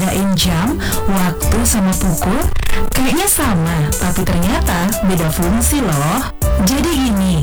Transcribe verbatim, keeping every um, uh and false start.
bedain jam, waktu sama pukul kayaknya sama, tapi ternyata beda fungsi loh. Jadi gini,